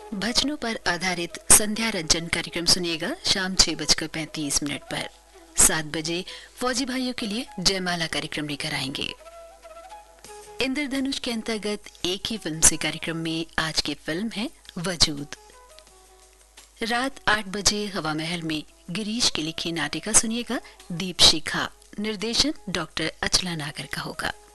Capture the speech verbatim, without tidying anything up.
भजनों पर आधारित संध्या रंजन कार्यक्रम सुनिएगा शाम छह बजकर पैंतीस मिनट पर। सात बजे फौजी भाइयों के लिए जयमाला कार्यक्रम लेकर आएंगे। इंद्रधनुष के अंतर्गत एक ही फिल्म से कार्यक्रम में आज की फिल्म है वजूद। रात आठ बजे हवा महल में गिरीश की लिखी नाटिका सुनिएगा दीप शिखा। निर्देशन डॉक्टर अचला नागर का होगा।